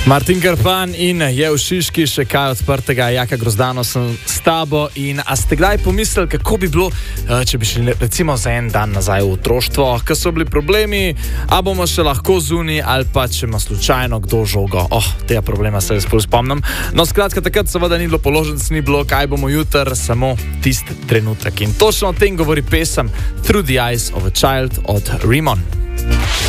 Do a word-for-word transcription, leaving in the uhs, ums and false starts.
Martin Krpan in je v Šiški še kaj odprtega, Jaka Grozdano sem s tabo. In a ste kdaj pomislili, kako bi bilo, če bi šli recimo za en dan nazaj v otroštvo, ko so bili problemi, a bomo še lahko zunaj ali pa če ima slučajno kdo žogo. Oh, tega problema se jaz bolj spomnim. No, skratka, takrat seveda ni bilo položenc, ni bilo, kaj bomo jutri, samo tisti trenutek. In točno o tem govori pesem Through the Eyes of a Child od Rimon.